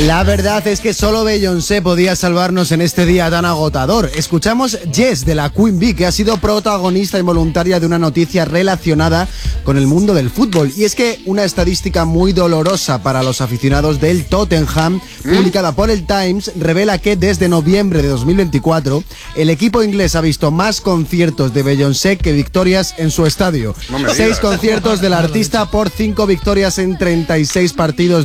La verdad es que solo Beyoncé podía salvarnos en este día tan agotador. Escuchamos Yes de la Queen Bee, que ha sido protagonista involuntaria de una noticia relacionada con el mundo del fútbol. Y es que una estadística muy dolorosa para los aficionados del Tottenham, publicada por el Times, revela que desde noviembre de 2024 el equipo inglés ha visto más conciertos de Beyoncé que victorias en su estadio. 6 conciertos del artista por 5 victorias en 36 partidos